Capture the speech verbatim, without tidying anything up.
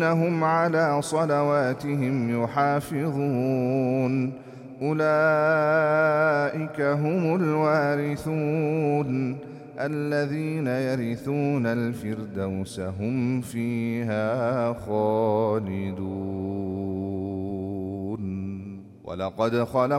هم على صلواتهم يحافظون أولئك هم الوارثون الذين يرثون الفردوس هم فيها خالدون ولقد خلق